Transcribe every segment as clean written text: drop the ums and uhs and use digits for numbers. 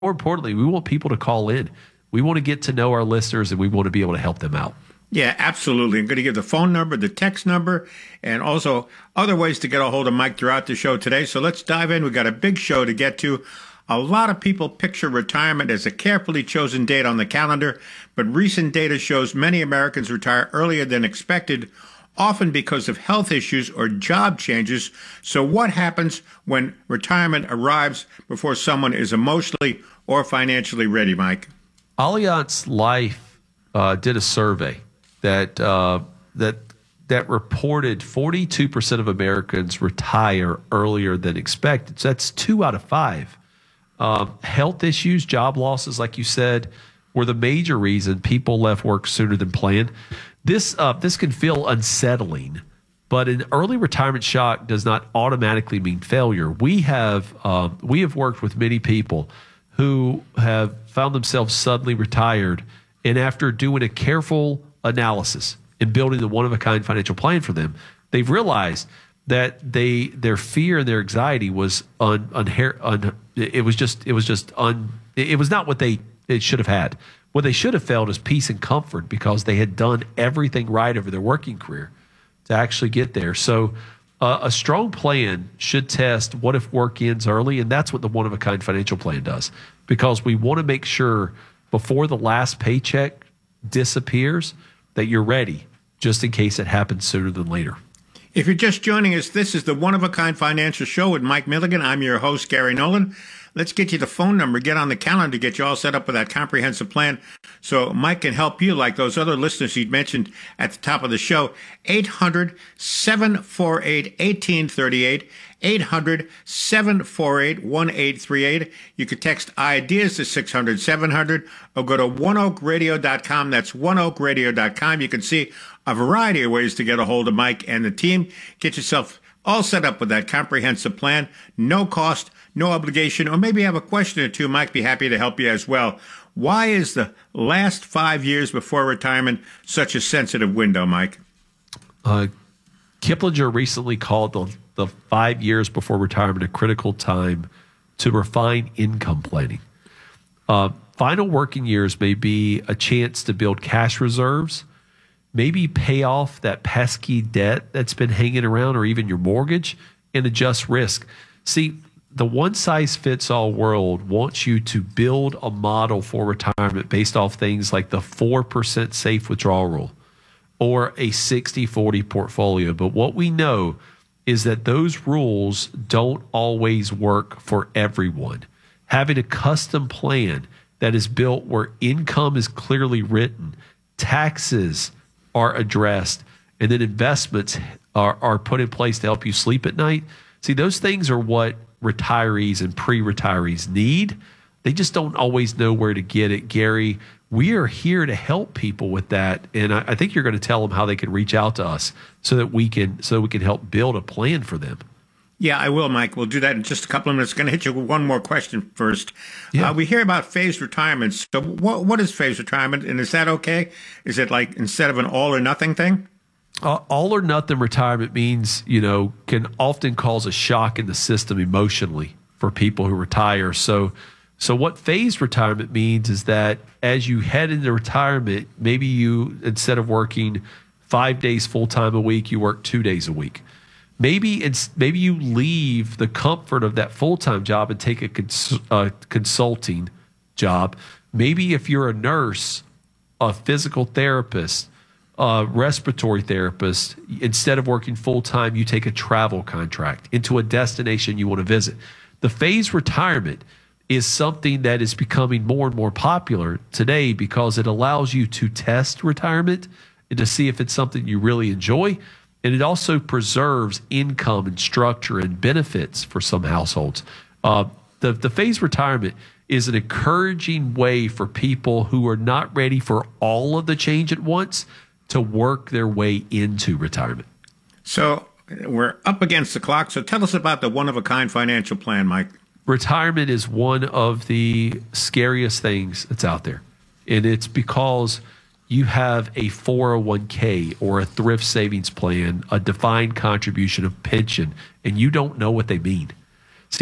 more importantly, we want people to call in. We want to get to know our listeners, and we want to be able to help them out. Yeah, absolutely. I'm going to give the phone number, the text number, and also other ways to get a hold of Mike throughout the show today. So let's dive in. We've got a big show to get to. A lot of people picture retirement as a carefully chosen date on the calendar, but recent data shows many Americans retire earlier than expected, often because of health issues or job changes. So what happens when retirement arrives before someone is emotionally or financially ready, Mike? Allianz Life did a survey that reported 42% of Americans retire earlier than expected. So that's 2 out of 5. Health issues, job losses, like you said, were the major reason people left work sooner than planned. This can feel unsettling, but an early retirement shock does not automatically mean failure. We have worked with many people who have found themselves suddenly retired, and after doing a careful analysis and building the one-of-a-kind financial plan for them, they've realized that their fear and their anxiety was it was not what it should have had. What they should have felt is peace and comfort because they had done everything right over their working career to actually get there. So a strong plan should test what if work ends early, and that's what the one-of-a-kind financial plan does, because we want to make sure before the last paycheck disappears that you're ready just in case it happens sooner than later. If you're just joining us, this is the One-of-a-Kind Financial Show with Mike Milligan. I'm your host, Gary Nolan. Let's get you the phone number, get on the calendar, get you all set up with that comprehensive plan so Mike can help you like those other listeners he mentioned at the top of the show. 800-748-1838, 800-748-1838. You can text ideas to 600-700 or go to oneoakradio.com. That's oneoakradio.com. You can see a variety of ways to get a hold of Mike and the team. Get yourself all set up with that comprehensive plan. No cost, no obligation, or maybe you have a question or two. Mike be happy to help you as well. Why is the last 5 years before retirement such a sensitive window, Mike? Kiplinger recently called the 5 years before retirement a critical time to refine income planning. Final working years may be a chance to build cash reserves, maybe pay off that pesky debt that's been hanging around or even your mortgage, and adjust risk. See, the one-size-fits-all world wants you to build a model for retirement based off things like the 4% safe withdrawal rule or a 60-40 portfolio. But what we know is that those rules don't always work for everyone. Having a custom plan that is built where income is clearly written, taxes are addressed, and then investments are put in place to help you sleep at night. See, those things are what retirees and pre-retirees need. They just don't always know where to get it. Gary, we are here to help people with that, and I think you're going to tell them how they can reach out to us so that we can help build a plan for them. Yeah, I will, Mike. We'll do that in just a couple of minutes. Going to hit you with one more question first. Yeah. We hear about phased retirement. So what is phased retirement, and is that okay? Is it like instead of an all or nothing thing? All or nothing retirement means, can often cause a shock in the system emotionally for people who retire. So what phased retirement means is that as you head into retirement, maybe you, instead of working 5 days full-time a week, you work 2 days a week. Maybe you leave the comfort of that full-time job and take a consulting job. Maybe if you're a nurse, a physical therapist, a respiratory therapist, instead of working full-time, you take a travel contract into a destination you want to visit. The phased retirement is something that is becoming more and more popular today because it allows you to test retirement and to see if it's something you really enjoy. And it also preserves income and structure and benefits for some households. The phased retirement is an encouraging way for people who are not ready for all of the change at once to work their way into retirement. So we're up against the clock. So tell us about the one-of-a-kind financial plan, Mike. Retirement is one of the scariest things that's out there. And it's because you have a 401k or a thrift savings plan, a defined contribution of pension, and you don't know what they mean. See, with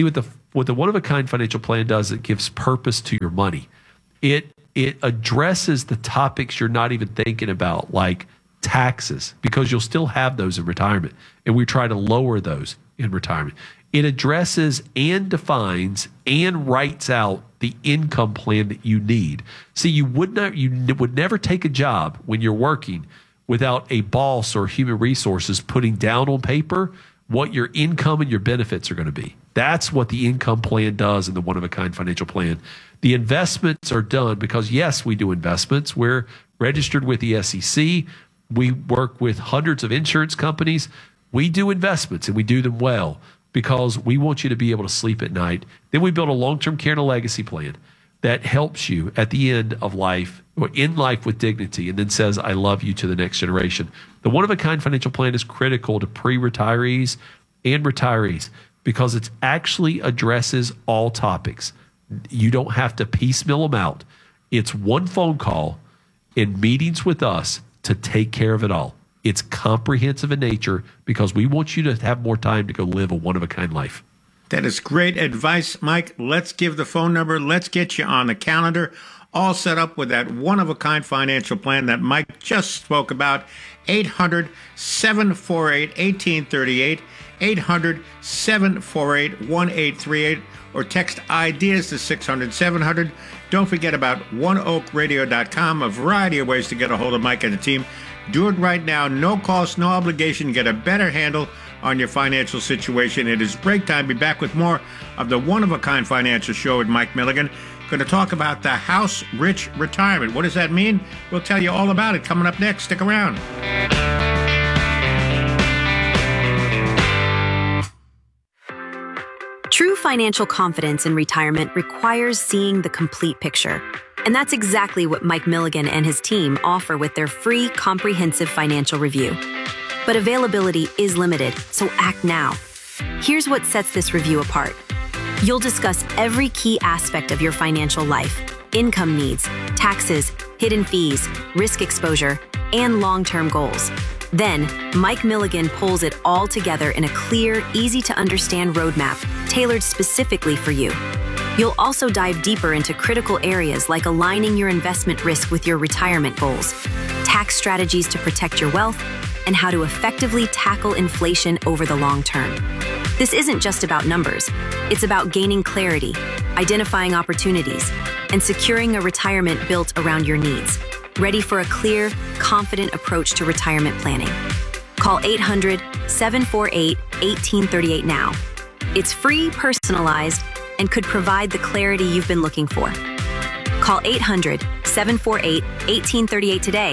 what the one-of-a-kind financial plan does, it gives purpose to your money. It addresses the topics you're not even thinking about, like taxes, because you'll still have those in retirement, and we try to lower those in retirement. It addresses and defines and writes out the income plan that you need. See, you would never take a job when you're working without a boss or human resources putting down on paper what your income and your benefits are going to be. That's what the income plan does in the one-of-a-kind financial plan. The investments are done because, yes, we do investments. We're registered with the SEC. We work with hundreds of insurance companies. We do investments, and we do them well because we want you to be able to sleep at night. Then we build a long-term care and a legacy plan that helps you at the end of life or in life with dignity, and then says, I love you to the next generation. The one-of-a-kind financial plan is critical to pre-retirees and retirees because it actually addresses all topics. You don't have to piecemeal them out. It's one phone call and meetings with us to take care of it all. It's comprehensive in nature because we want you to have more time to go live a one-of-a-kind life. That is great advice, Mike. Let's give the phone number. Let's get you on the calendar, all set up with that one-of-a-kind financial plan that Mike just spoke about. 800-748-1838, 800-748-1838, or text IDEAS to 600-700. Don't forget about oneoakradio.com, a variety of ways to get a hold of Mike and the team. Do it right now. No cost, no obligation. Get a better handle on your financial situation. It is break time. Be back with more of the One-of-a-Kind Financial Show with Mike Milligan. Going to talk about the House Rich Retirement. What does that mean? We'll tell you all about it coming up next. Stick around. True financial confidence in retirement requires seeing the complete picture. And that's exactly what Mike Milligan and his team offer with their free comprehensive financial review. But availability is limited, so act now. Here's what sets this review apart. You'll discuss every key aspect of your financial life: income needs, taxes, hidden fees, risk exposure, and long-term goals. Then, Mike Milligan pulls it all together in a clear, easy-to-understand roadmap tailored specifically for you. You'll also dive deeper into critical areas like aligning your investment risk with your retirement goals, tax strategies to protect your wealth, and how to effectively tackle inflation over the long term. This isn't just about numbers. It's about gaining clarity, identifying opportunities, and securing a retirement built around your needs. Ready for a clear, confident approach to retirement planning? Call 800-748-1838 now. It's free, personalized, and could provide the clarity you've been looking for. Call 800-748-1838 today.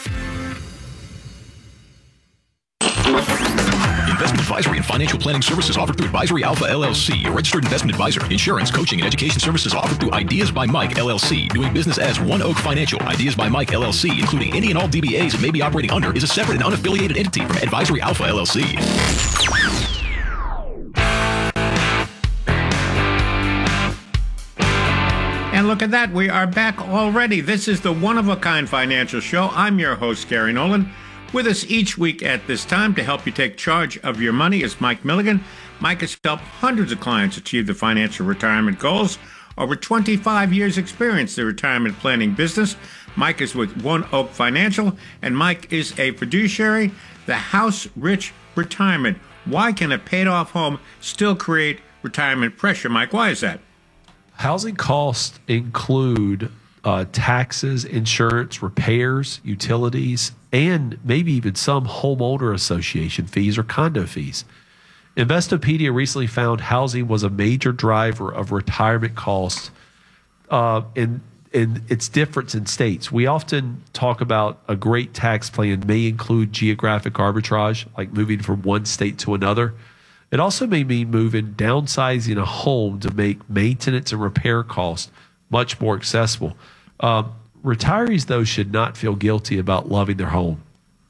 Investment advisory and financial planning services offered through Advisory Alpha LLC, a registered investment advisor. Insurance, coaching, and education services offered through Ideas by Mike LLC. Doing business as One Oak Financial. Ideas by Mike LLC, including any and all DBAs it may be operating under, is a separate and unaffiliated entity from Advisory Alpha LLC. And look at that. We are back already. This is the One-of-a-Kind Financial Show. I'm your host, Gary Nolan. With us each week at this time to help you take charge of your money is Mike Milligan. Mike has helped hundreds of clients achieve their financial retirement goals. Over 25 years experience in the retirement planning business. Mike is with One Oak Financial, and Mike is a fiduciary. The House Rich Retirement. Why can a paid-off home still create retirement pressure, Mike? Why is that? Housing costs include taxes, insurance, repairs, utilities, and maybe even some homeowner association fees or condo fees. Investopedia recently found housing was a major driver of retirement costs, and its difference in states. We often talk about a great tax plan may include geographic arbitrage, like moving from one state to another. It also may mean downsizing a home to make maintenance and repair costs much more accessible. Retirees, though, should not feel guilty about loving their home,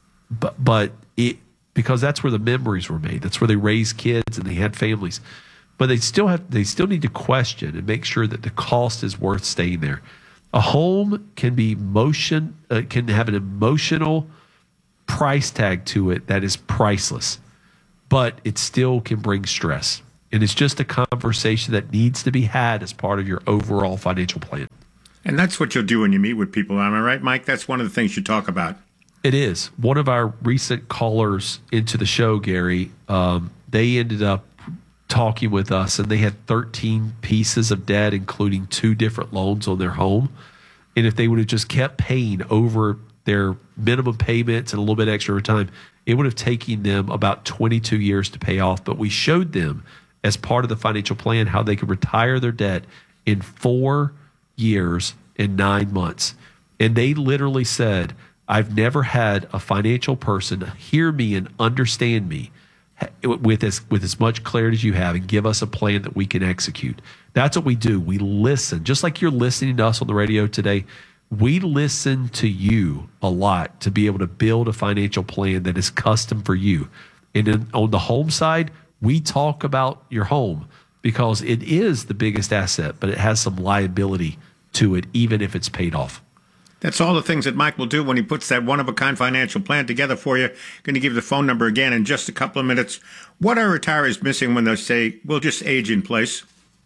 because that's where the memories were made. That's where they raised kids and they had families. But they still need to question and make sure that the cost is worth staying there. A home can have an emotional price tag to it that is priceless, but it still can bring stress. And it's just a conversation that needs to be had as part of your overall financial plan. And that's what you'll do when you meet with people. Am I right, Mike? That's one of the things you talk about. It is. One of our recent callers into the show, Gary, they ended up talking with us, and they had 13 pieces of debt, including 2 different loans on their home. And if they would have just kept paying over their minimum payments and a little bit extra over time, it would have taken them about 22 years to pay off. But we showed them as part of the financial plan how they could retire their debt in 4 years and 9 months. And they literally said, I've never had a financial person hear me and understand me with as much clarity as you have and give us a plan that we can execute. That's what we do. We listen. Just like you're listening to us on the radio today, we listen to you a lot to be able to build a financial plan that is custom for you. And then on the home side, we talk about your home because it is the biggest asset, but it has some liability to it, even if it's paid off. That's all the things that Mike will do when he puts that one-of-a-kind financial plan together for you. Going to give the phone number again in just a couple of minutes. What are retirees missing when they say, we'll just age in place?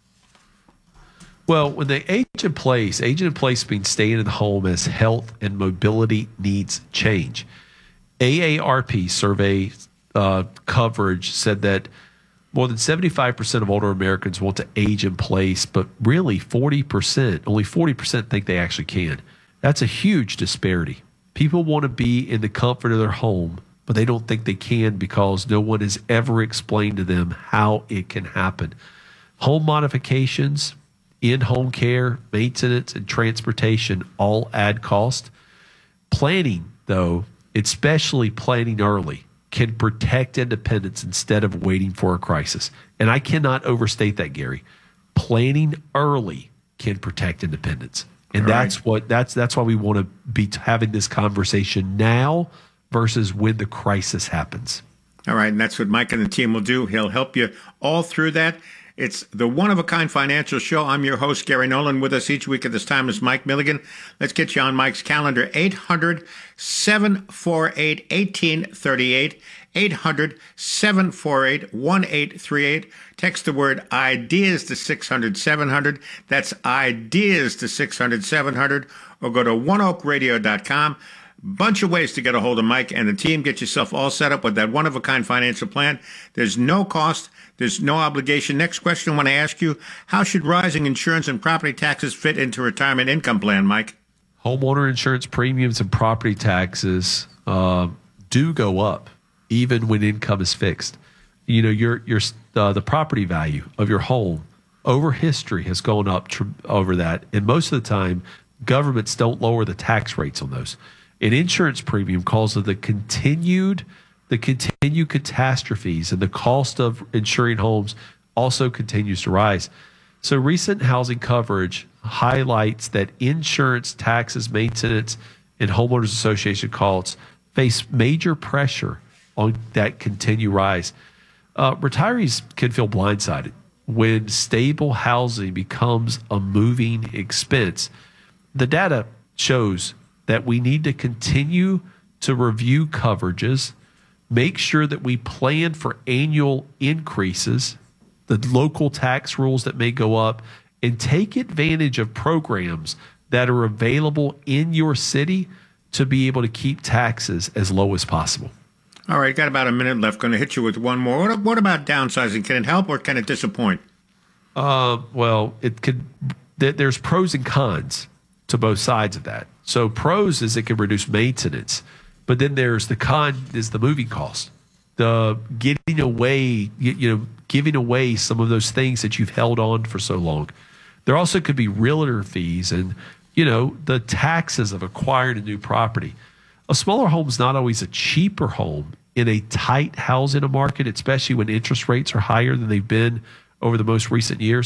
Well, when they age in place means staying in the home as health and mobility needs change. AARP survey coverage said that more than 75% of older Americans want to age in place, but really only 40% think they actually can. That's a huge disparity. People want to be in the comfort of their home, but they don't think they can because no one has ever explained to them how it can happen. Home modifications, in-home care, maintenance, and transportation all add cost. Planning, though, especially planning early, can protect independence instead of waiting for a crisis. And I cannot overstate that, Gary. Planning early can protect independence. And that's why we want to be having this conversation now versus when the crisis happens. All right, and that's what Mike and the team will do. He'll help you all through that. It's the One-of-a-Kind Financial Show. I'm your host, Gary Nolan. With us each week at this time is Mike Milligan. Let's get you on Mike's calendar, 800-748-1838, 800-748-1838. Text the word IDEAS to 600-700. That's IDEAS to 600-700. Or go to oneoakradio.com. Bunch of ways to get a hold of Mike and the team. Get yourself all set up with that one-of-a-kind financial plan. There's no cost. There's no obligation. Next question I want to ask you, how should rising insurance and property taxes fit into retirement income plan, Mike? Homeowner insurance premiums and property taxes do go up even when income is fixed. You know, the property value of your home over history has gone up over that. And most of the time, governments don't lower the tax rates on those. An insurance premium, because of the continued catastrophes and the cost of insuring homes also continues to rise. So recent housing coverage highlights that insurance, taxes, maintenance, and homeowners association costs face major pressure on that continue rise. Retirees can feel blindsided when stable housing becomes a moving expense. The data shows that we need to continue to review coverages, make sure that we plan for annual increases, the local tax rules that may go up, and take advantage of programs that are available in your city to be able to keep taxes as low as possible. All right, got about a minute left. Going to hit you with one more. What about downsizing? Can it help or can it disappoint? Well, it could. There's pros and cons to both sides of that. So pros is it can reduce maintenance, but then there's the con is the moving cost, the giving away some of those things that you've held on for so long. There also could be realtor fees and the taxes of acquiring a new property. A smaller home is not always a cheaper home in a tight housing market, especially when interest rates are higher than they've been over the most recent years.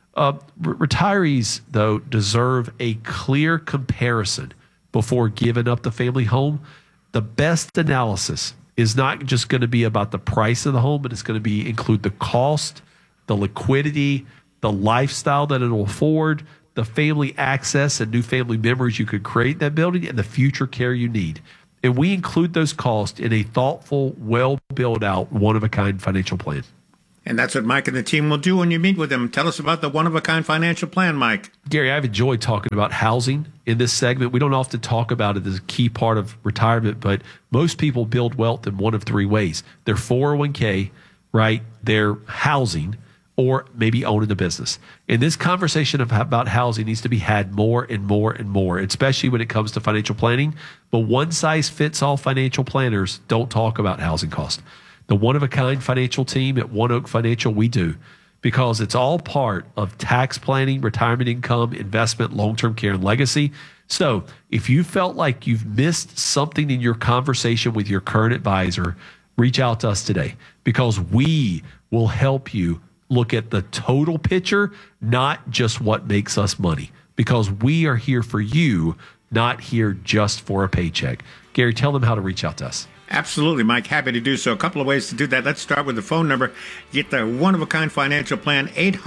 Retirees, though, deserve a clear comparison before giving up the family home. The best analysis is not just going to be about the price of the home, but it's going to include the cost, the liquidity, the lifestyle that it'll afford, the family access and new family memories you could create in that building, and the future care you need. And we include those costs in a thoughtful, well-built out, one-of-a-kind financial plan. And that's what Mike and the team will do when you meet with them. Tell us about the one-of-a-kind financial plan, Mike. Gary, I've enjoyed talking about housing in this segment. We don't often talk about it as a key part of retirement, but most people build wealth in one of three ways. Their 401k, right? Their housing, or maybe owning a business. And this conversation about housing needs to be had more and more and more, especially when it comes to financial planning. But one-size-fits-all financial planners don't talk about housing costs. The one-of-a-kind financial team at One Oak Financial, we do, because it's all part of tax planning, retirement income, investment, long-term care, and legacy. So if you felt like you've missed something in your conversation with your current advisor, reach out to us today, because we will help you look at the total picture, not just what makes us money, because we are here for you, not here just for a paycheck. Gary, tell them how to reach out to us. Absolutely, Mike. Happy to do so. A couple of ways to do that. Let's start with the phone number. Get the one-of-a-kind financial plan,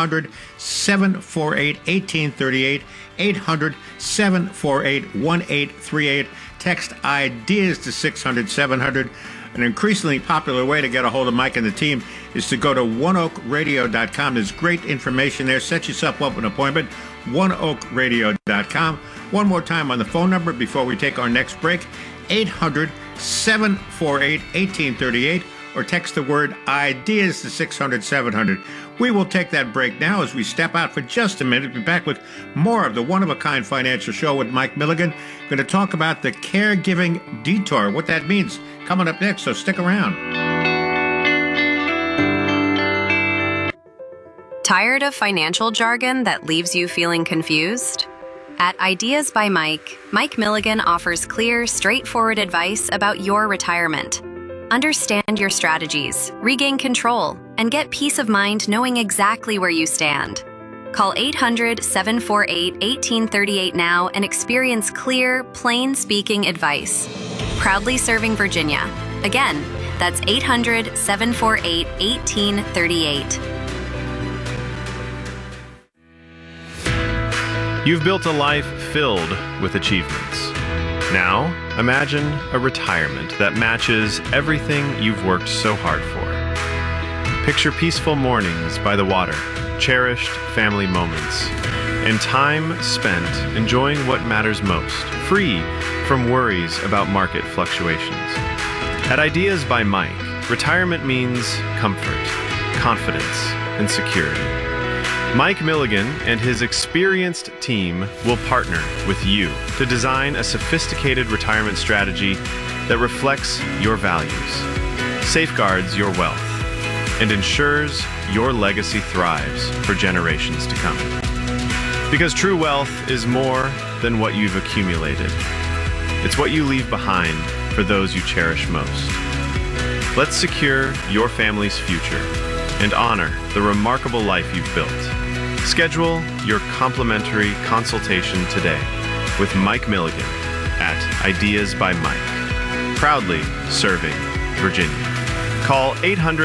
800-748-1838, 800-748-1838. Text IDEAS to 600-700. An increasingly popular way to get a hold of Mike and the team is to go to oneoakradio.com. There's great information there. Set yourself up an appointment, oneoakradio.com. One more time on the phone number before we take our next break, 800-748-1838, or text the word IDEAS to 600-700. We will take that break now as we step out for just a minute. Be back with more of the One-of-a-Kind Financial Show with Mike Milligan. Going to talk about the caregiving detour, what that means, coming up next, so stick around. Tired of financial jargon that leaves you feeling confused? At Ideas by Mike, Mike Milligan offers clear, straightforward advice about your retirement. Understand your strategies, regain control, and get peace of mind knowing exactly where you stand. Call 800-748-1838 now and experience clear, plain-speaking advice. Proudly serving Virginia. Again, that's 800-748-1838. You've built a life filled with achievements. Now, imagine a retirement that matches everything you've worked so hard for. Picture peaceful mornings by the water, cherished family moments, and time spent enjoying what matters most, free from worries about market fluctuations. At Ideas by Mike, retirement means comfort, confidence, and security. Mike Milligan and his experienced team will partner with you to design a sophisticated retirement strategy that reflects your values, safeguards your wealth, and ensures your legacy thrives for generations to come. Because true wealth is more than what you've accumulated. It's what you leave behind for those you cherish most. Let's secure your family's future and honor the remarkable life you've built. Schedule your complimentary consultation today with Mike Milligan at Ideas by Mike. Proudly serving Virginia. Call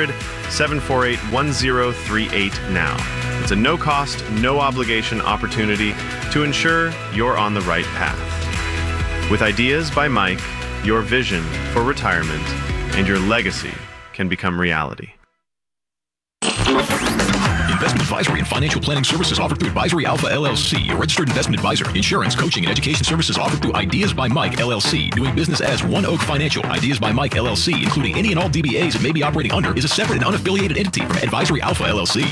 800-748-1038 now. It's a no-cost, no-obligation opportunity to ensure you're on the right path. With Ideas by Mike, your vision for retirement and your legacy can become reality. Investment advisory and financial planning services offered through Advisory Alpha LLC, a registered investment advisor. Insurance, coaching, and education services offered through Ideas by Mike LLC. Doing business as One Oak Financial. Ideas by Mike LLC, including any and all DBAs it may be operating under, is a separate and unaffiliated entity from Advisory Alpha LLC.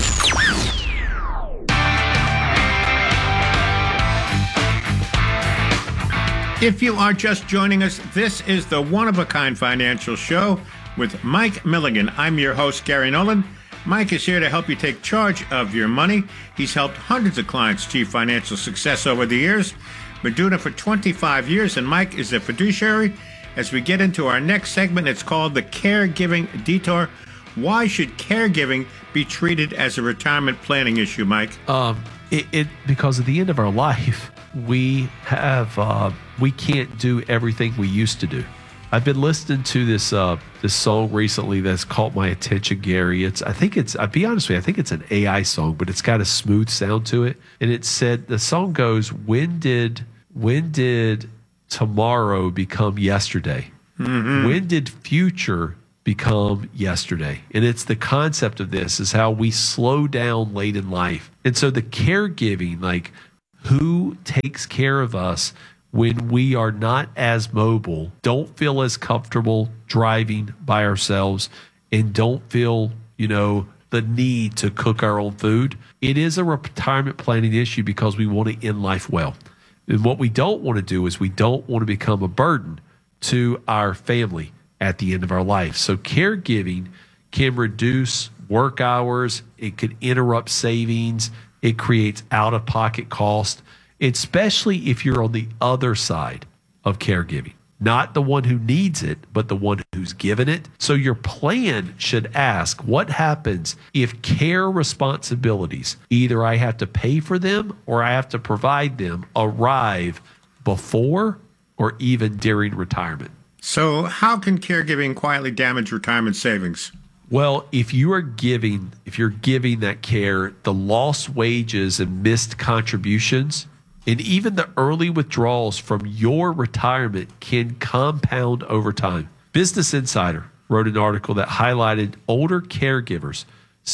If you are just joining us, this is the One-of-a-Kind Financial Show with Mike Milligan. I'm your host, Gary Nolan. Mike is here to help you take charge of your money. He's helped hundreds of clients achieve financial success over the years. Been doing it for 25 years, and Mike is a fiduciary. As we get into our next segment, it's called the Caregiving Detour. Why should caregiving be treated as a retirement planning issue, Mike? Because at the end of our life, we can't do everything we used to do. I've been listening to this song recently that's caught my attention, Gary. I'll be honest with you, I think it's an AI song, but it's got a smooth sound to it. And it said, the song goes, when did tomorrow become yesterday? Mm-hmm. When did future become yesterday. And it's the concept of this is how we slow down late in life. And so the caregiving, like who takes care of us when we are not as mobile, don't feel as comfortable driving by ourselves, and don't feel, the need to cook our own food. It is a retirement planning issue because we want to end life well. And what we don't want to do is we don't want to become a burden to our family at the end of our life. So caregiving can reduce work hours. It could interrupt savings. It creates out-of-pocket cost, especially if you're on the other side of caregiving. Not the one who needs it, but the one who's given it. So your plan should ask, what happens if care responsibilities, either I have to pay for them or I have to provide them, arrive before or even during retirement? So how can caregiving quietly damage retirement savings? Well, if you're giving that care, the lost wages and missed contributions, and even the early withdrawals from your retirement can compound over time. Business Insider wrote an article that highlighted older caregivers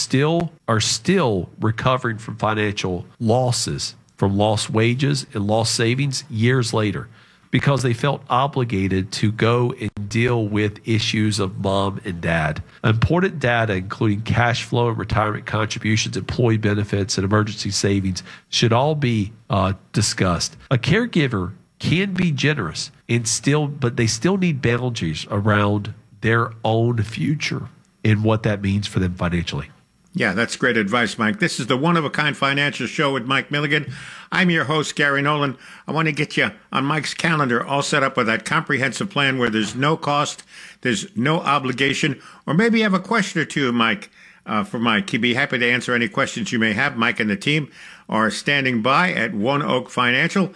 are still recovering from financial losses, from lost wages and lost savings years later, because they felt obligated to go and deal with issues of mom and dad. Important data, including cash flow and retirement contributions, employee benefits, and emergency savings, should all be discussed. A caregiver can be generous but they still need boundaries around their own future and what that means for them financially. Yeah, that's great advice, Mike. This is the One of a Kind Financial Show with Mike Milligan. I'm your host, Gary Nolan. I want to get you on Mike's calendar all set up with that comprehensive plan where there's no cost, there's no obligation, or maybe you have a question or two, Mike, for Mike. He'd be happy to answer any questions you may have. Mike and the team are standing by at One Oak Financial,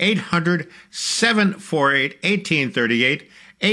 800-748-1838,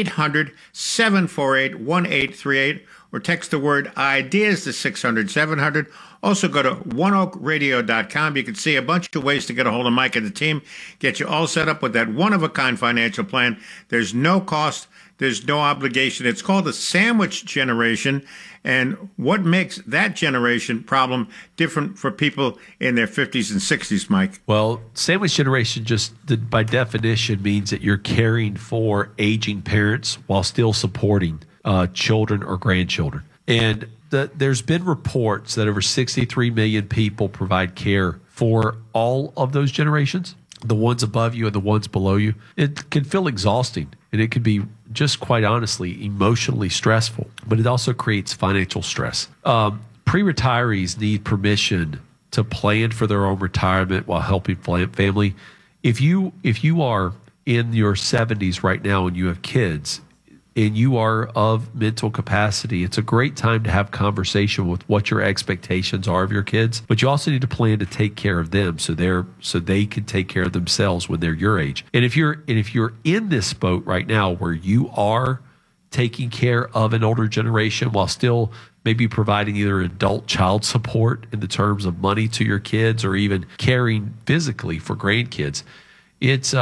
800-748-1838, or text the word IDEAS to 600-700. Also go to oneoakradio.com. You can see a bunch of ways to get a hold of Mike and the team, get you all set up with that one-of-a-kind financial plan. There's no cost. There's no obligation. It's called the sandwich generation. And what makes that generation problem different for people in their 50s and 60s, Mike? Well, sandwich generation just by definition means that you're caring for aging parents while still supporting children or grandchildren. And there's been reports that over 63 million people provide care for all of those generations, the ones above you and the ones below you. It can feel exhausting, and it can be just quite honestly emotionally stressful, but it also creates financial stress. Pre-retirees need permission to plan for their own retirement while helping family. If you are in your 70s right now and you have kids, and you are of mental capacity, it's a great time to have conversation with what your expectations are of your kids. But you also need to plan to take care of them so they can take care of themselves when they're your age. And if you're in this boat right now where you are taking care of an older generation while still maybe providing either adult child support in the terms of money to your kids or even caring physically for grandkids, it's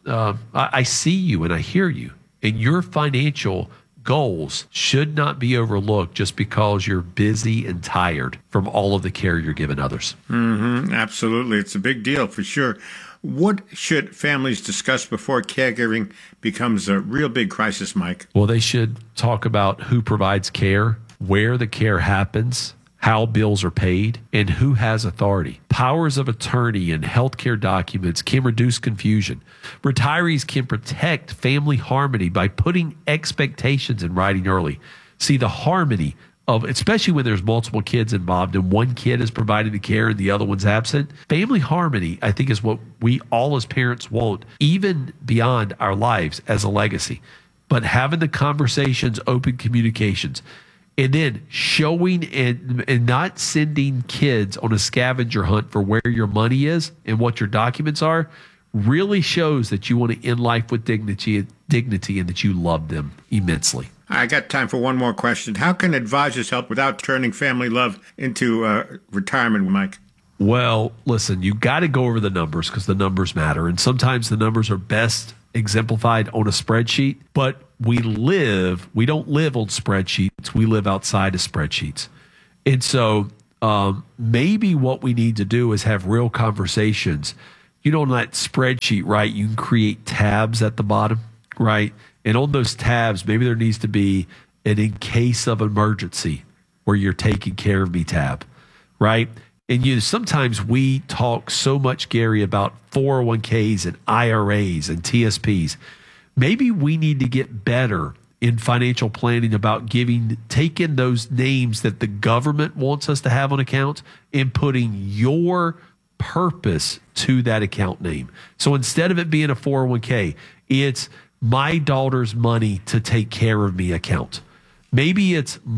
I see you and I hear you. And your financial goals should not be overlooked just because you're busy and tired from all of the care you're giving others. Mm-hmm, absolutely. It's a big deal for sure. What should families discuss before caregiving becomes a real big crisis, Mike? Well, they should talk about who provides care, where the care happens, how bills are paid, and who has authority. Powers of attorney and healthcare documents can reduce confusion. Retirees can protect family harmony by putting expectations in writing early. See, the harmony of, especially when there's multiple kids involved and one kid is providing the care and the other one's absent, family harmony, I think, is what we all as parents want, even beyond our lives as a legacy. But having the conversations, open communications, and then showing and not sending kids on a scavenger hunt for where your money is and what your documents are really shows that you want to end life with dignity and that you love them immensely. I got time for one more question. How can advisors help without turning family love into retirement, Mike? Well, listen, you got to go over the numbers because the numbers matter. And sometimes the numbers are best exemplified on a spreadsheet, but we don't live on spreadsheets. We live outside of spreadsheets. And so maybe what we need to do is have real conversations. On that spreadsheet, right, you can create tabs at the bottom, right? And on those tabs, maybe there needs to be an in case of emergency where you're taking care of me tab, right? And sometimes we talk so much, Gary, about 401ks and IRAs and TSPs. Maybe we need to get better in financial planning about taking those names that the government wants us to have on accounts and putting your purpose to that account name. So instead of it being a 401k, it's my daughter's money to take care of me account. Maybe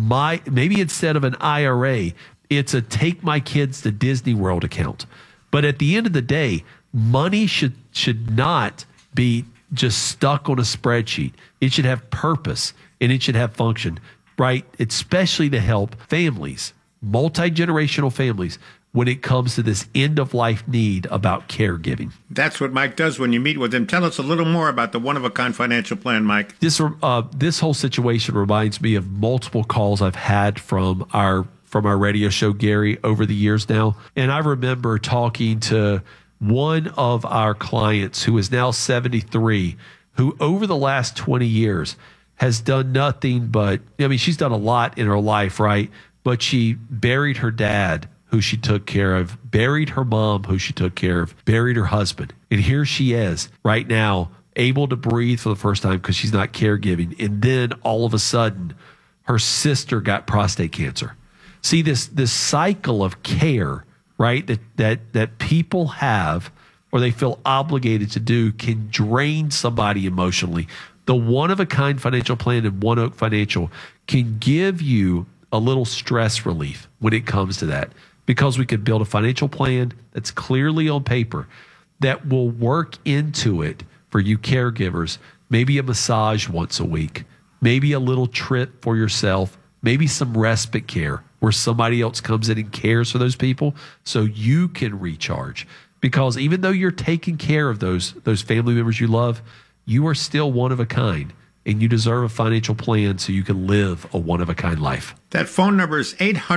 instead of an IRA, it's a take my kids to Disney World account. But at the end of the day, money should not be just stuck on a spreadsheet. It should have purpose and it should have function, right? Especially to help families, multi-generational families, when it comes to this end-of-life need about caregiving. That's what Mike does when you meet with him. Tell us a little more about the one-of-a-kind financial plan, Mike. This whole situation reminds me of multiple calls I've had from our radio show, Gary, over the years now. And I remember talking to one of our clients who is now 73, who over the last 20 years has done nothing but, she's done a lot in her life, right? But she buried her dad, who she took care of, buried her mom, who she took care of, buried her husband. And here she is right now, able to breathe for the first time because she's not caregiving. And then all of a sudden, her sister got prostate cancer. See, this cycle of care, right, that people have or they feel obligated to do can drain somebody emotionally. The one-of-a-kind financial plan and One Oak Financial can give you a little stress relief when it comes to that, because we could build a financial plan that's clearly on paper that will work into it for you caregivers, maybe a massage once a week, maybe a little trip for yourself, maybe some respite care where somebody else comes in and cares for those people so you can recharge. Because even though you're taking care of those family members you love, you are still one of a kind. And you deserve a financial plan so you can live a one-of-a-kind life. That phone number is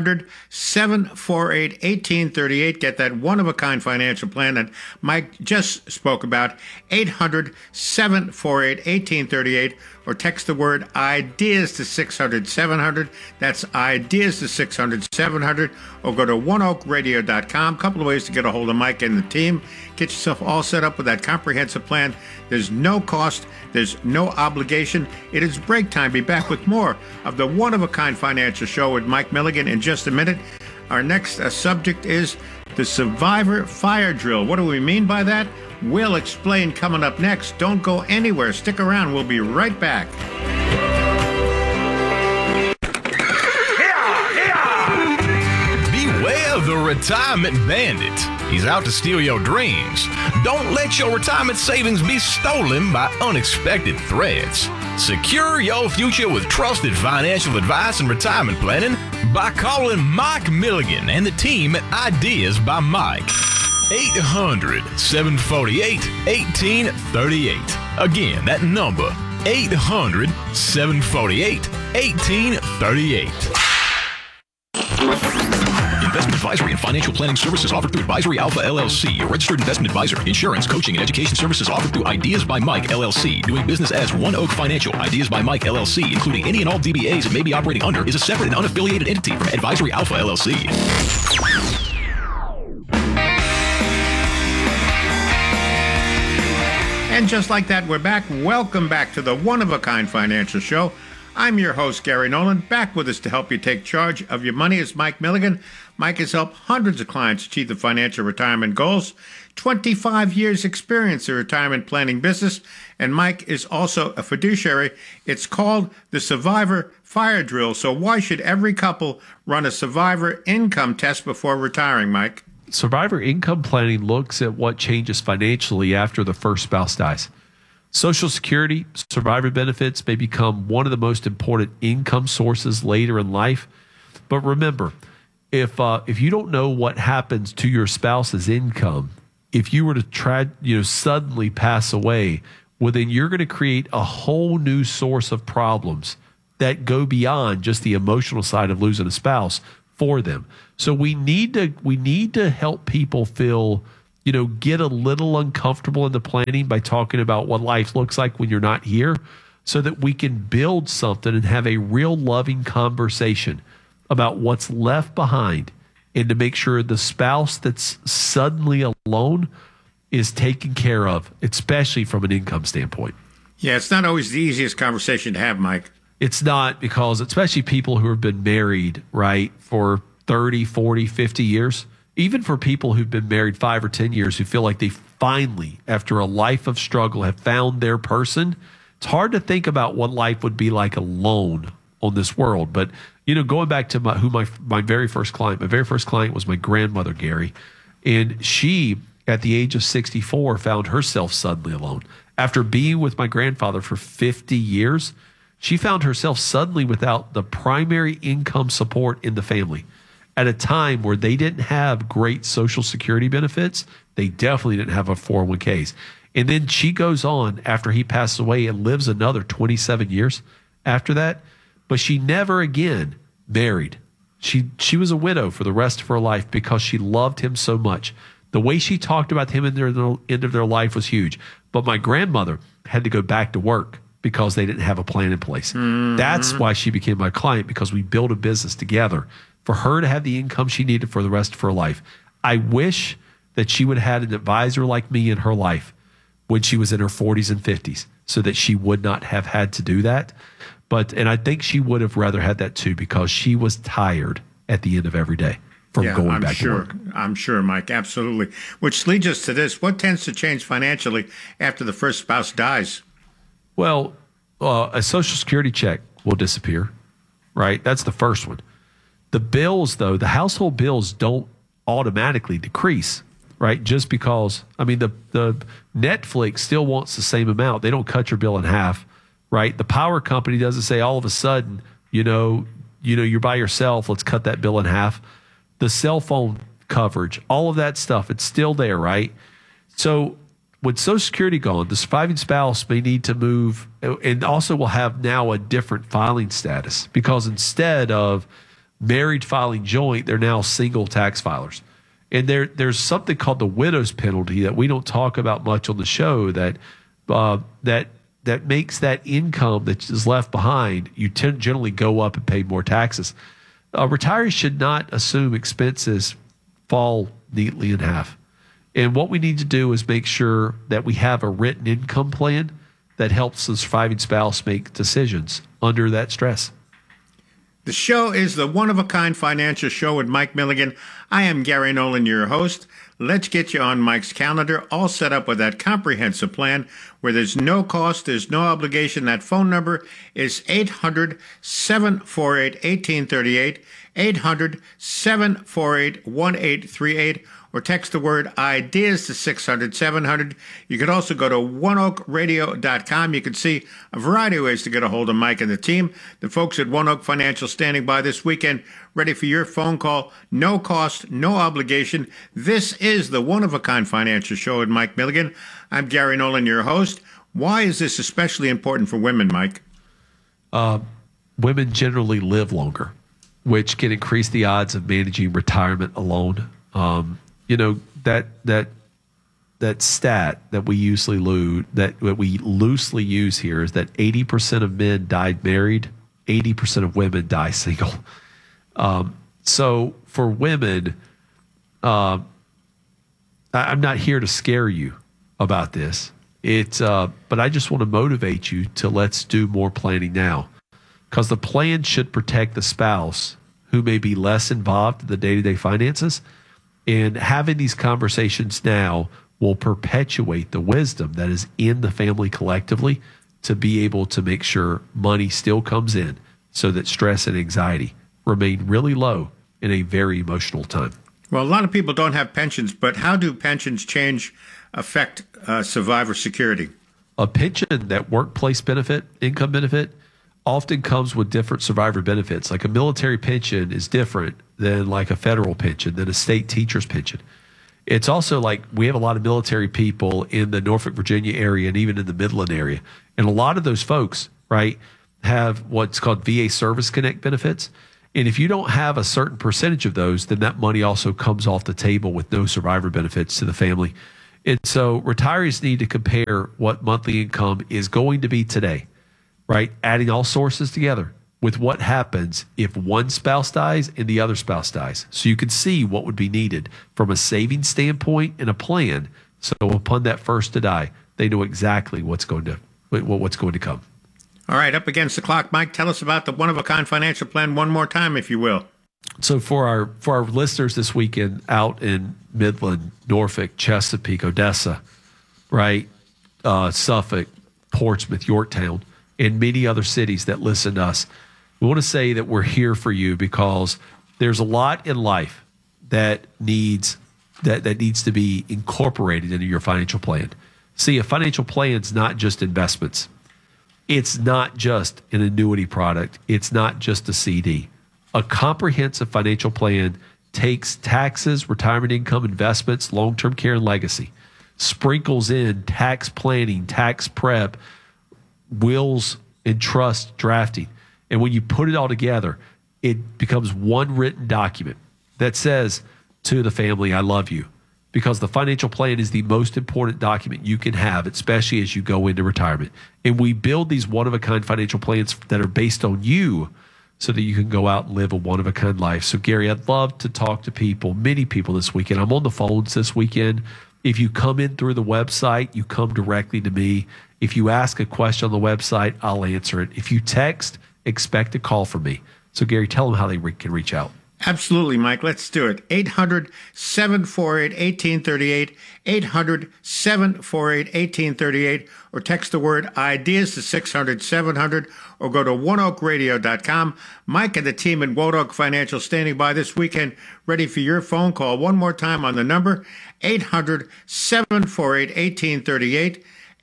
800-748-1838. Get that one-of-a-kind financial plan that Mike just spoke about, 800-748-1838, or text the word IDEAS to 600-700. That's IDEAS to 600-700, or go to oneoakradio.com. A couple of ways to get a hold of Mike and the team. Get yourself all set up with that comprehensive plan. There's no cost. There's no obligation. It is break time. Be back with more of the One-of-a-Kind Financial Show with Mike Milligan in just a minute. Our next subject is the Survivor Fire Drill. What do we mean by that? We'll explain coming up next. Don't go anywhere. Stick around. We'll be right back. Beware the retirement bandit. He's out to steal your dreams. Don't let your retirement savings be stolen by unexpected threats. Secure your future with trusted financial advice and retirement planning by calling Mike Milligan and the team at Ideas by Mike. 800-748-1838. Again, that number, 800-748-1838. Investment advisory and financial planning services offered through Advisory Alpha LLC, a registered investment advisor. Insurance, coaching, and education services offered through Ideas by Mike LLC. Doing business as One Oak Financial. Ideas by Mike LLC, including any and all DBAs it may be operating under, is a separate and unaffiliated entity from Advisory Alpha LLC. And just like that, we're back. Welcome back to the One-of-a-Kind Financial Show. I'm your host, Gary Nolan. Back with us to help you take charge of your money is Mike Milligan. Mike has helped hundreds of clients achieve the financial retirement goals. 25 years experience in retirement planning business. And Mike is also a fiduciary. It's called the Survivor Fire Drill. So why should every couple run a survivor income test before retiring, Mike? Survivor income planning looks at what changes financially after the first spouse dies. Social Security, survivor benefits may become one of the most important income sources later in life. But remember, if you don't know what happens to your spouse's income, if you were to suddenly pass away, well, then you're going to create a whole new source of problems that go beyond just the emotional side of losing a spouse for them. So we need to help people feel, get a little uncomfortable in the planning by talking about what life looks like when you're not here, so that we can build something and have a real loving conversation about what's left behind, and to make sure the spouse that's suddenly alone is taken care of, especially from an income standpoint. Yeah, it's not always the easiest conversation to have, Mike. It's not, because especially people who have been married, right, for 30, 40, 50 years, even for people who've been married 5 or 10 years who feel like they finally, after a life of struggle, have found their person. It's hard to think about what life would be like alone on this world. But, going back to my very first client was my grandmother, Gary. And she, at the age of 64, found herself suddenly alone. After being with my grandfather for 50 years, she found herself suddenly without the primary income support in the family. At a time where they didn't have great Social Security benefits, they definitely didn't have a 401ks. And then she goes on after he passes away and lives another 27 years after that. But she never again married. She was a widow for the rest of her life because she loved him so much. The way she talked about him in the end of their life was huge. But my grandmother had to go back to work because they didn't have a plan in place. Mm-hmm. That's why she became my client, because we built a business together for her to have the income she needed for the rest of her life. I wish that she would have had an advisor like me in her life when she was in her 40s and 50s, so that she would not have had to do that. And I think she would have rather had that too, because she was tired at the end of every day from going back to work. I'm sure, Mike, absolutely. Which leads us to this. What tends to change financially after the first spouse dies? Well, a Social Security check will disappear, right? That's the first one. The bills, though, the household bills don't automatically decrease, right? Just because, the Netflix still wants the same amount. They don't cut your bill in half, right? The power company doesn't say all of a sudden, you're by yourself, let's cut that bill in half. The cell phone coverage, all of that stuff, it's still there, right? So with Social Security gone, the surviving spouse may need to move, and also will have now a different filing status, because instead of married filing joint, they're now single tax filers. And there's something called the widow's penalty that we don't talk about much on the show, that makes that income that is left behind, you generally go up and pay more taxes. Retirees should not assume expenses fall neatly in half. And what we need to do is make sure that we have a written income plan that helps the surviving spouse make decisions under that stress. The show is the One-of-a-Kind Financial Show with Mike Milligan. I am Gary Nolan, your host. Let's get you on Mike's calendar, all set up with that comprehensive plan where there's no cost, there's no obligation. That phone number is 800-748-1838, 800-748-1838, or text the word IDEAS to 600-700. You could also go to oneoakradio.com. You can see a variety of ways to get a hold of Mike and the team. The folks at One Oak Financial standing by this weekend, ready for your phone call. No cost, no obligation. This is the One-of-a-Kind Financial Show with Mike Milligan. I'm Gary Nolan, your host. Why is this especially important for women, Mike? Women generally live longer, which can increase the odds of managing retirement alone. That stat that we loosely use here is that 80% of men died married, 80% of women die single. So for women, I'm not here to scare you about this. But I just want to motivate you to let's do more planning now, because the plan should protect the spouse who may be less involved in the day-to-day finances. And having these conversations now will perpetuate the wisdom that is in the family collectively to be able to make sure money still comes in, so that stress and anxiety remain really low in a very emotional time. Well, a lot of people don't have pensions, but how do pensions affect survivor security? A pension, that workplace benefit, income benefit, often comes with different survivor benefits. Like a military pension is different than like a federal pension, than a state teacher's pension. It's also like we have a lot of military people in the Norfolk, Virginia area and even in the Midland area. And a lot of those folks, right, have what's called VA Service Connect benefits. And if you don't have a certain percentage of those, then that money also comes off the table with no survivor benefits to the family. And so retirees need to compare what monthly income is going to be today, right? Adding all sources together with what happens if one spouse dies and the other spouse dies. So you can see what would be needed from a savings standpoint and a plan. So upon that first to die, they know exactly what's going to come. All right, up against the clock, Mike, tell us about the one-of-a-kind financial plan one more time, if you will. So for our listeners this weekend out in Midland, Norfolk, Chesapeake, Odessa, right, Suffolk, Portsmouth, Yorktown, and many other cities that listen to us, we want to say that we're here for you because there's a lot in life that needs to be incorporated into your financial plan. See, a financial plan is not just investments. It's not just an annuity product. It's not just a CD. A comprehensive financial plan takes taxes, retirement income, investments, long-term care, and legacy, sprinkles in tax planning, tax prep, wills and trust drafting. And when you put it all together, it becomes one written document that says to the family, I love you. Because the financial plan is the most important document you can have, especially as you go into retirement. And we build these one-of-a-kind financial plans that are based on you so that you can go out and live a one-of-a-kind life. So, Gary, I'd love to talk to people, many people this weekend. I'm on the phones this weekend. If you come in through the website, you come directly to me. If you ask a question on the website, I'll answer it. If you text, expect a call from me. So, Gary, tell them how they can reach out. Absolutely, Mike. Let's do it. 800-748-1838, 800-748-1838, or text the word IDEAS to 600-700, or go to oneoakradio.com. Mike and the team at One Oak Financial standing by this weekend, ready for your phone call. One more time on the number, 800-748-1838,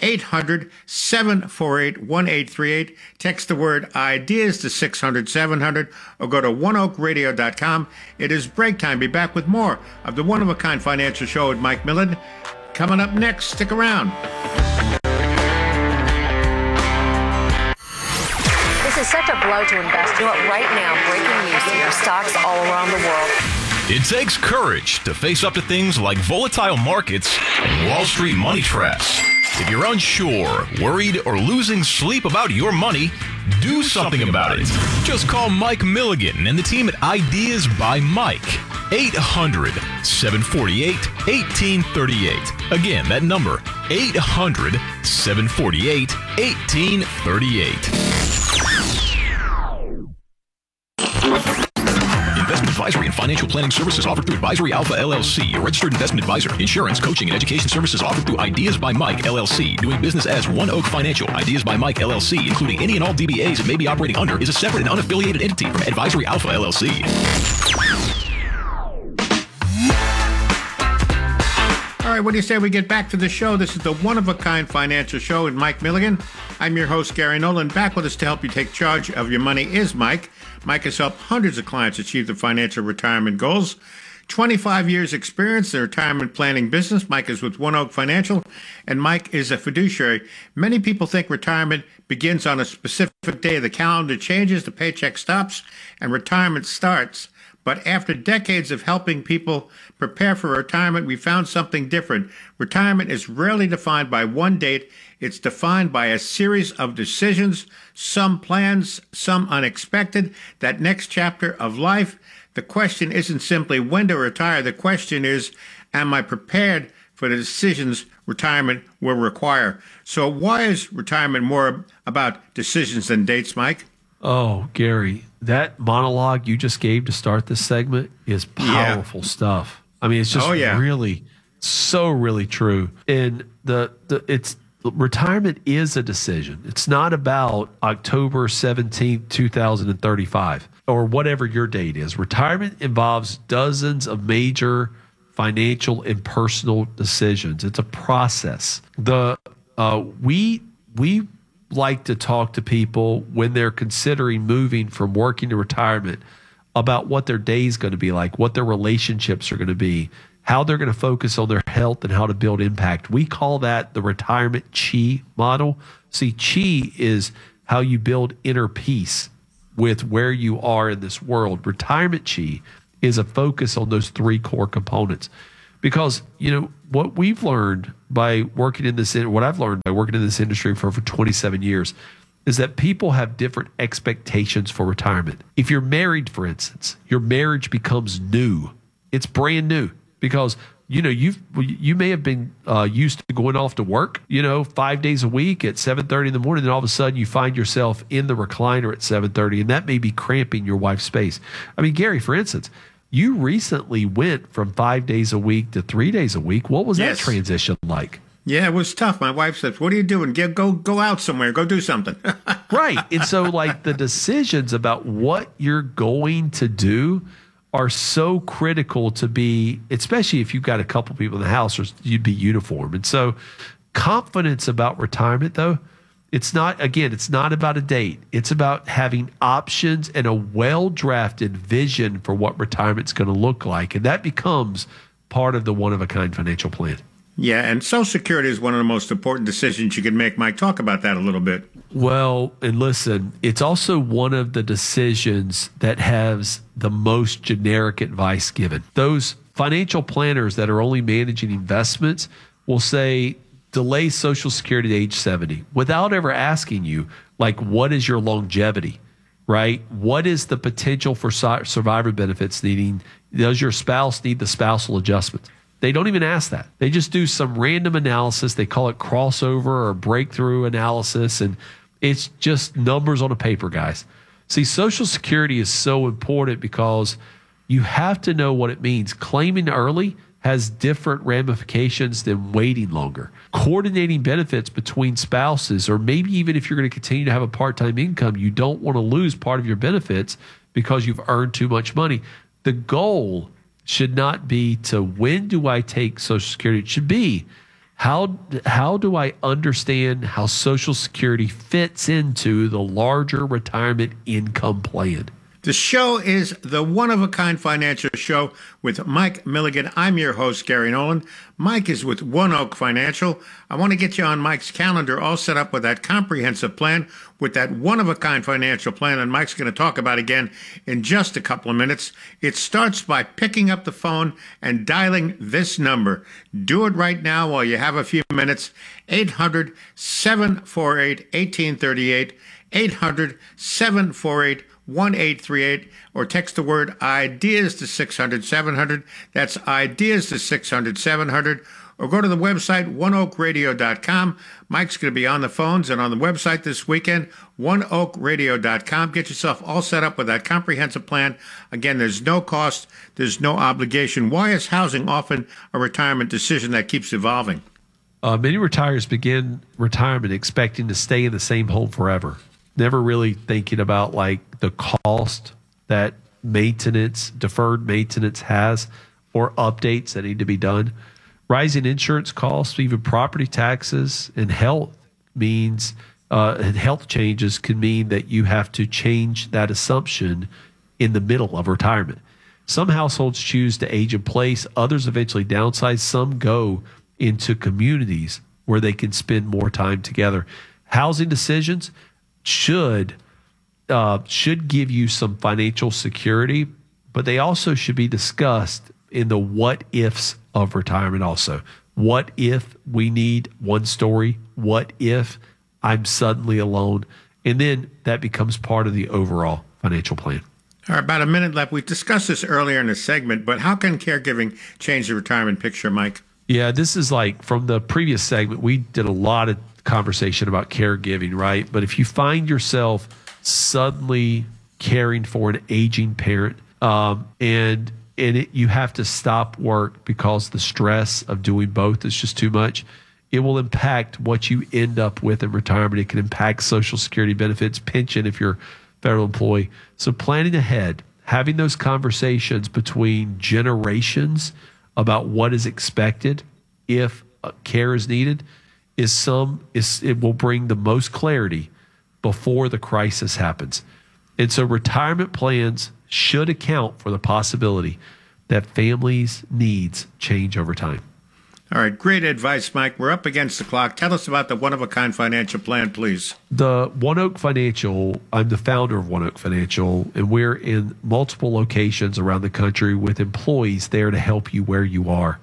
800-748-1838. Text the word IDEAS to 600-700 or go to oneoakradio.com. It is break time. Be back with more of the One of a Kind Financial Show with Mike Millen. Coming up next, stick around. This is such a blow to investors. You know what? Right now, breaking news here, stocks all around the world. It takes courage to face up to things like volatile markets and Wall Street money traps. If you're unsure, worried, or losing sleep about your money, do something about it. Just call Mike Milligan and the team at Ideas by Mike. 800-748-1838. Again, that number, 800-748-1838. Investment advisory and financial planning services offered through Advisory Alpha LLC, a registered investment advisor. Insurance, coaching, and education services offered through Ideas by Mike LLC. Doing business as One Oak Financial. Ideas by Mike LLC, including any and all DBAs it may be operating under, is a separate and unaffiliated entity from Advisory Alpha LLC. All right, what do you say we get back to the show? This is the One of a Kind Financial Show with Mike Milligan. I'm your host, Gary Nolan. Back with us to help you take charge of your money is Mike. Mike has helped hundreds of clients achieve their financial retirement goals. 25 years experience in the retirement planning business. Mike is with One Oak Financial, and Mike is a fiduciary. Many people think retirement begins on a specific day. The calendar changes, the paycheck stops, and retirement starts. But after decades of helping people prepare for retirement, we found something different. Retirement is rarely defined by one date. It's defined by a series of decisions, some plans, some unexpected. That next chapter of life, the question isn't simply when to retire. The question is, am I prepared for the decisions retirement will require? So why is retirement more about decisions than dates, Mike? Oh, Gary, that monologue you just gave to start this segment is powerful stuff. I mean, it's just really true. And it's retirement is a decision. It's not about October 17th, 2035 or whatever your date is. Retirement involves dozens of major financial and personal decisions. It's a process. We like to talk to people when they're considering moving from working to retirement about what their day is going to be like, what their relationships are going to be, how they're going to focus on their health and how to build impact. We call that the retirement chi model. See, chi is how you build inner peace with where you are in this world. Retirement chi is a focus on those three core components. Because, what we've learned by working in this, what I've learned by working in this industry for 27 years is that people have different expectations for retirement. If you're married, for instance, your marriage becomes new. It's brand new because, you may have been used to going off to work, 5 days a week at 7:30 in the morning. Then all of a sudden you find yourself in the recliner at 7:30, and that may be cramping your wife's space. I mean, Gary, for instance, you recently went from 5 days a week to 3 days a week. What was that transition like? Yeah, it was tough. My wife said, "What are you doing? Go out somewhere. Go do something." Right. And so the decisions about what you're going to do are so critical to be, especially if you've got a couple people in the house, or you'd be uniform. And so confidence about retirement, though, it's not about a date. It's about having options and a well-drafted vision for what retirement's going to look like. And that becomes part of the one-of-a-kind financial plan. Yeah, and Social Security is one of the most important decisions you can make. Mike, talk about that a little bit. Well, and listen, it's also one of the decisions that has the most generic advice given. Those financial planners that are only managing investments will say, delay Social Security to age 70 without ever asking you, what is your longevity, right? What is the potential for survivor benefits needing? Does your spouse need the spousal adjustment? They don't even ask that. They just do some random analysis. They call it crossover or breakthrough analysis, and it's just numbers on a paper, guys. See, Social Security is so important because you have to know what it means. Claiming early has different ramifications than waiting longer. Coordinating benefits between spouses, or maybe even if you're going to continue to have a part-time income, you don't want to lose part of your benefits because you've earned too much money. The goal should not be to when do I take Social Security. It should be how do I understand how Social Security fits into the larger retirement income plan. The show is the one-of-a-kind financial show with Mike Milligan. I'm your host, Gary Nolan. Mike is with One Oak Financial. I want to get you on Mike's calendar all set up with that comprehensive plan, with that one-of-a-kind financial plan, and Mike's going to talk about again in just a couple of minutes. It starts by picking up the phone and dialing this number. Do it right now while you have a few minutes. 800-748-1838, 800-748-1838. 1838, or text the word IDEAS to 600-700. That's IDEAS to 600-700. Or go to the website, oneoakradio.com. Mike's going to be on the phones and on the website this weekend, oneoakradio.com. Get yourself all set up with that comprehensive plan. Again, there's no cost. There's no obligation. Why is housing often a retirement decision that keeps evolving? Many retirees begin retirement expecting to stay in the same home forever, never really thinking about the cost that deferred maintenance has, or updates that need to be done. Rising insurance costs, even property taxes, and health changes can mean that you have to change that assumption in the middle of retirement. Some households choose to age in place, others eventually downsize, some go into communities where they can spend more time together. Housing decisions should give you some financial security, but they also should be discussed in the what ifs of retirement also. What if we need one story? What if I'm suddenly alone? And then that becomes part of the overall financial plan. All right, about a minute left. We discussed this earlier in the segment, but how can caregiving change the retirement picture, Mike? Yeah, this is from the previous segment, we did a lot of conversation about caregiving, right? But if you find yourself suddenly caring for an aging parent, you have to stop work because the stress of doing both is just too much, it will impact what you end up with in retirement. It can impact Social Security benefits, pension if you're a federal employee. So planning ahead, having those conversations between generations about what is expected if care is needed it will bring the most clarity before the crisis happens. And so retirement plans should account for the possibility that families' needs change over time. All right, great advice, Mike. We're up against the clock. Tell us about the one-of-a-kind financial plan, please. The One Oak Financial, I'm the founder of One Oak Financial, and we're in multiple locations around the country with employees there to help you where you are.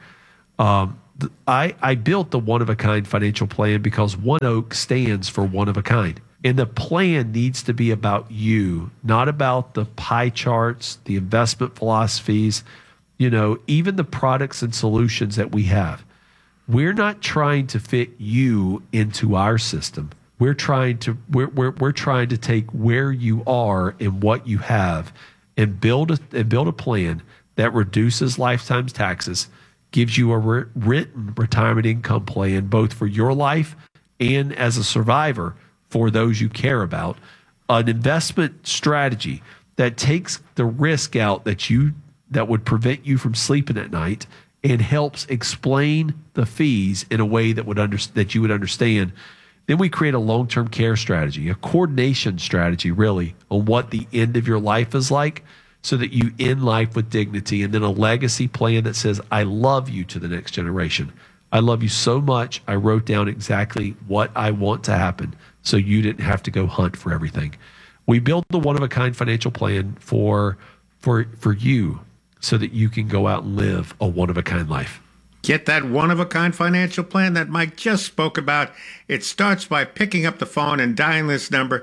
I built the one-of-a-kind financial plan because One Oak stands for one of a kind. And the plan needs to be about you, not about the pie charts, the investment philosophies, even the products and solutions that we have. We're not trying to fit you into our system. We're trying to take where you are and what you have and build a plan that reduces lifetime taxes, gives you a written retirement income plan both for your life and as a survivor for those you care about, an investment strategy that takes the risk out that would prevent you from sleeping at night and helps explain the fees in a way that you would understand. Then we create a long-term care strategy, a coordination strategy, really, on what the end of your life is like so that you end life with dignity, and then a legacy plan that says, I love you to the next generation. I love you so much, I wrote down exactly what I want to happen so you didn't have to go hunt for everything. We build the one-of-a-kind financial plan for you, so that you can go out and live a one-of-a-kind life. Get that one-of-a-kind financial plan that Mike just spoke about. It starts by picking up the phone and dialing this number,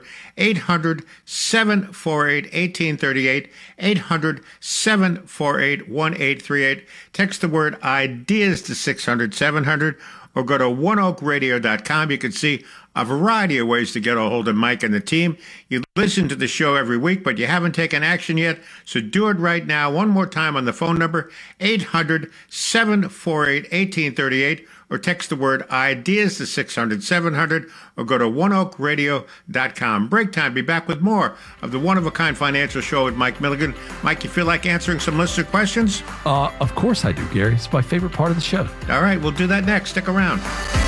800-748-1838, 800-748-1838. Text the word IDEAS to 600-700, or go to oneoakradio.com. You can see a variety of ways to get a hold of Mike and the team. You listen to the show every week, but you haven't taken action yet, so do it right now. One more time on the phone number, 800-748-1838, or text the word IDEAS to 600-700, or go to oneoakradio.com. Break time. Be back with more of the One-of-a-Kind Financial Show with Mike Milligan. Mike, you feel like answering some listener questions? Of course I do, Gary. It's my favorite part of the show. All right, we'll do that next. Stick around.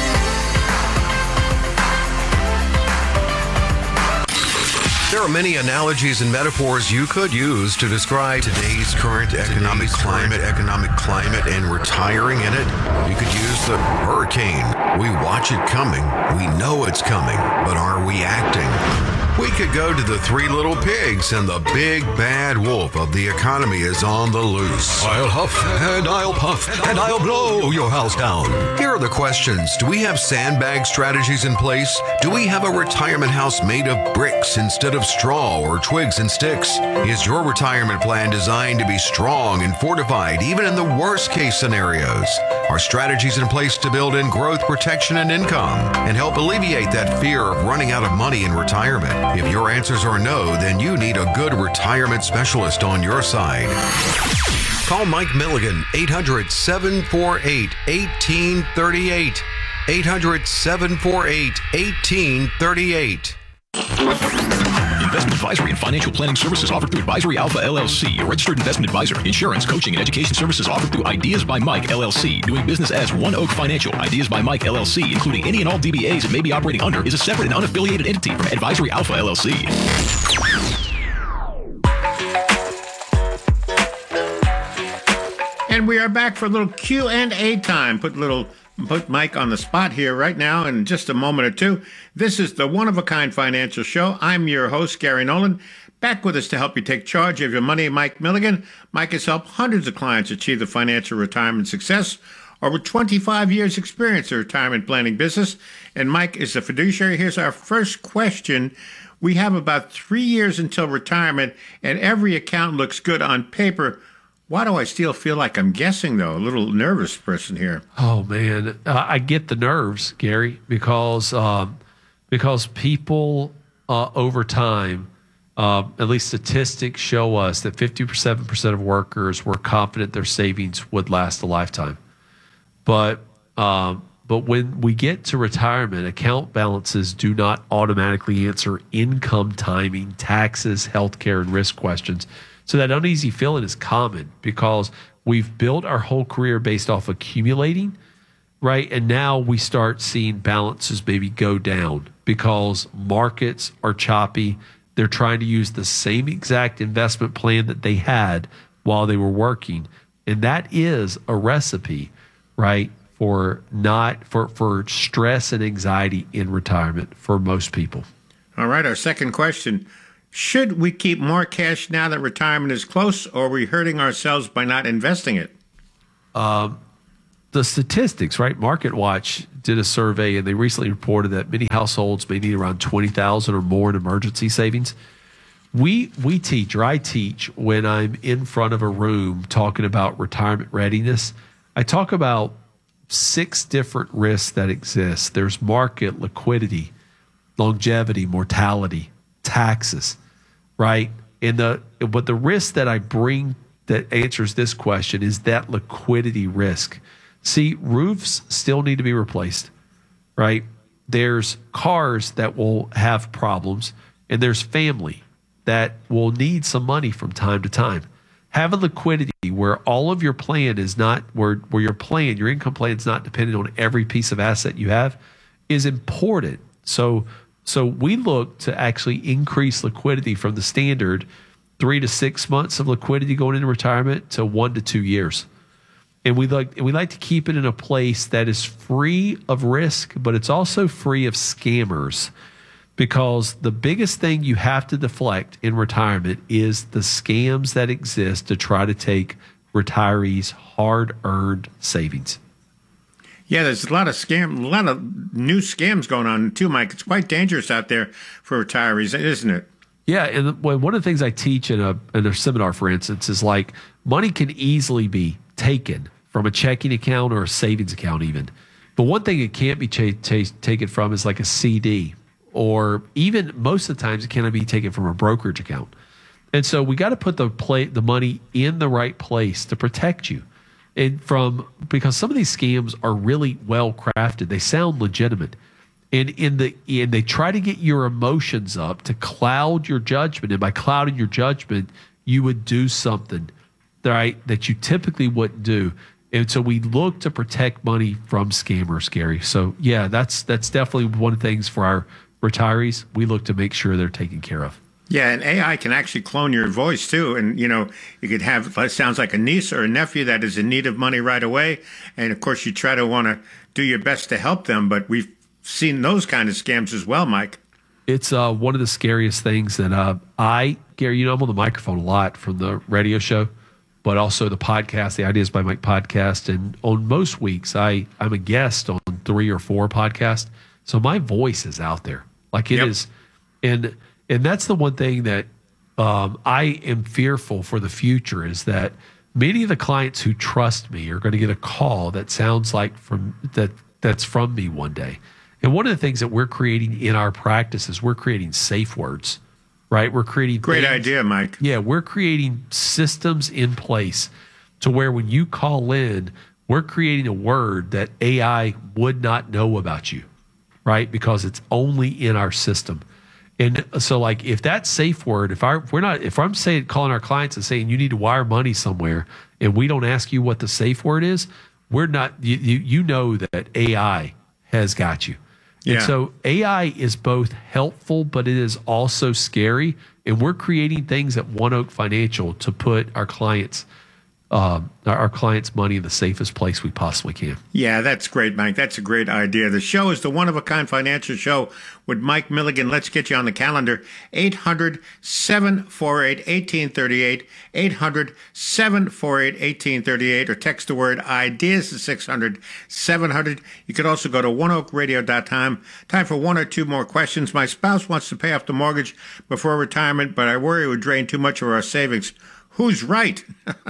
There are many analogies and metaphors you could use to describe today's current economic climate, and retiring in it. You could use the hurricane. We watch it coming. We know it's coming, but are we acting? We could go to the Three Little Pigs, and the big bad wolf of the economy is on the loose. I'll huff and I'll puff and I'll blow your house down. Here are the questions. Do we have sandbag strategies in place? Do we have a retirement house made of bricks instead of straw or twigs and sticks? Is your retirement plan designed to be strong and fortified even in the worst case scenarios? Are strategies in place to build in growth, protection, and income and help alleviate that fear of running out of money in retirement? If your answers are no, then you need a good retirement specialist on your side. Call Mike Milligan, 800-748-1838. 800-748-1838. Investment advisory and financial planning services offered through Advisory Alpha LLC, a registered investment advisor. Insurance, coaching, and education services offered through Ideas by Mike LLC. Doing business as One Oak Financial. Ideas by Mike LLC, including any and all DBAs it may be operating under, is a separate and unaffiliated entity from Advisory Alpha LLC. And we are back for a little Q&A time. Put Mike on the spot here right now in just a moment or two. This is the One-of-a-Kind Financial Show. I'm your host, Gary Nolan. Back with us to help you take charge of your money, Mike Milligan. Mike has helped hundreds of clients achieve the financial retirement success. Over 25 years experience in retirement planning business. And Mike is a fiduciary. Here's our first question. We have about 3 years until retirement, and every account looks good on paper. Why do I still feel like I'm guessing, though? A little nervous person here. Oh, man. I get the nerves, Gary, because people over time, at least statistics show us that 57% of workers were confident their savings would last a lifetime. But when we get to retirement, account balances do not automatically answer income timing, taxes, healthcare, and risk questions. So that uneasy feeling is common because we've built our whole career based off accumulating, right? And now we start seeing balances maybe go down because markets are choppy They're trying to use the same exact investment plan that they had while they were working. And that is a recipe, right, for stress and anxiety in retirement for most people. All right, our second question. Should we keep more cash now that retirement is close, or are we hurting ourselves by not investing it? The statistics, right? MarketWatch did a survey, and they recently reported that many households may need around $20,000 or more in emergency savings. I teach when I'm in front of a room talking about retirement readiness. I talk about 6 different risks that exist. There's market, liquidity, longevity, mortality, taxes, right? But the risk that I bring that answers this question is that liquidity risk. See, roofs still need to be replaced, right? There's cars that will have problems, and there's family that will need some money from time to time. Having liquidity where all of your plan is not, where your income plan is not dependent on every piece of asset you have is important. So we look to actually increase liquidity from the standard 3 to 6 months of liquidity going into retirement to 1 to 2 years. And we like to keep it in a place that is free of risk, but it's also free of scammers. Because the biggest thing you have to deflect in retirement is the scams that exist to try to take retirees' hard-earned savings. Yeah, there's a lot of new scams going on too, Mike. It's quite dangerous out there for retirees, isn't it? Yeah, and one of the things I teach in a seminar, for instance, is like money can easily be taken from a checking account or a savings account even. But one thing it can't be taken from is like a CD, or even most of the times it cannot be taken from a brokerage account. And so we got to put the money in the right place to protect you. And because some of these scams are really well crafted, they sound legitimate. And they try to get your emotions up to cloud your judgment. And by clouding your judgment, you would do something, right, that you typically wouldn't do. And so we look to protect money from scammers, Gary. So yeah, that's definitely one of the things for our retirees. We look to make sure they're taken care of. Yeah, and AI can actually clone your voice too. And, you could have, that sounds like a niece or a nephew that is in need of money right away. And of course, you try to want to do your best to help them. But we've seen those kind of scams as well, Mike. It's one of the scariest things that Gary, I'm on the microphone a lot from the radio show, but also the podcast, the Ideas by Mike podcast. And on most weeks, I'm a guest on 3 or 4 podcasts. So my voice is out there. Like it is. And that's the one thing that I am fearful for the future is that many of the clients who trust me are going to get a call that sounds like that's from me one day. And one of the things that we're creating in our practice is we're creating safe words, right? We're creating great idea, Mike. Yeah, we're creating systems in place to where when you call in, we're creating a word that AI would not know about you, right? Because it's only in our system. And so, like, if that safe word, if I'm calling our clients and saying you need to wire money somewhere, and we don't ask you what the safe word is, we're not. You know that AI has got you. Yeah. And so AI is both helpful, but it is also scary. And we're creating things at One Oak Financial to put our clients' money in the safest place we possibly can. Yeah, that's great, Mike. That's a great idea. The show is the One of a Kind Financial Show with Mike Milligan. Let's get you on the calendar. 800-748-1838, 800-748-1838, or text the word IDEAS to 600-700. You could also go to oneoakradio.com. Time for 1 or 2 more questions. My spouse wants to pay off the mortgage before retirement, but I worry it would drain too much of our savings. Who's right?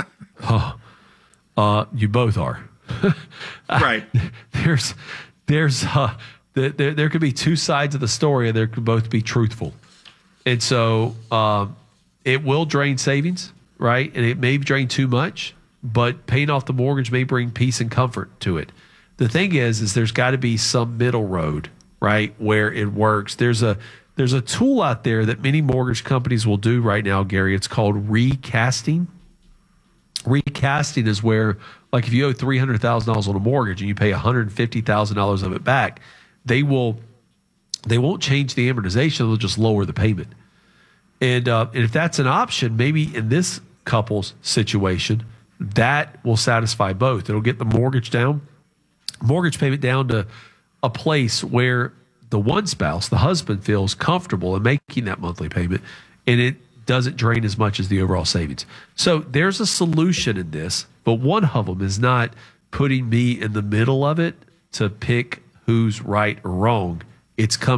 You both are. Right. There could be 2 sides of the story, and there could both be truthful. And so it will drain savings, right? And it may drain too much, but paying off the mortgage may bring peace and comfort to it. The thing is there's got to be some middle road, right, where it works. There's a tool out there that many mortgage companies will do right now, Gary. It's called recasting. Recasting is where, like, if you owe $300,000 on a mortgage and you pay $150,000 of it back, they won't change the amortization. They'll just lower the payment. And if that's an option, maybe in this couple's situation, that will satisfy both. It'll get the mortgage payment down to a place where the one spouse, the husband, feels comfortable in making that monthly payment, and it doesn't drain as much as the overall savings. So there's a solution in this, but one of them is not putting me in the middle of it to pick who's right or wrong. It's coming